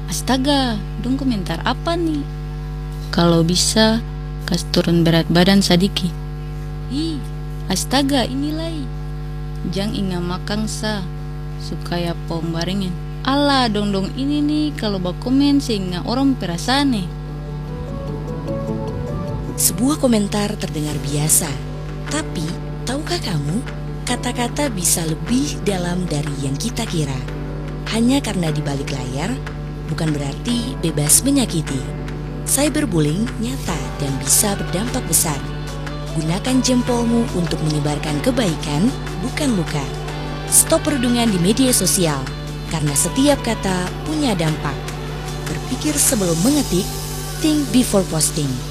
Astaga, dong komentar apa nih? Kalau bisa, kas turun berat badan sadiki. Ih, astaga inilah. Jang inga makan sa, supaya pom barengan. Alah, dong ini nih kalau bakomen sehingga orang perasaan nih. Sebuah komentar terdengar biasa, tapi tahukah kamu, kata-kata bisa lebih dalam dari yang kita kira. Hanya karena di balik layar, bukan berarti bebas menyakiti. Cyberbullying nyata dan bisa berdampak besar. Gunakan jempolmu untuk menyebarkan kebaikan, bukan luka. Stop perundungan di media sosial, karena setiap kata punya dampak. Berpikir sebelum mengetik, think before posting.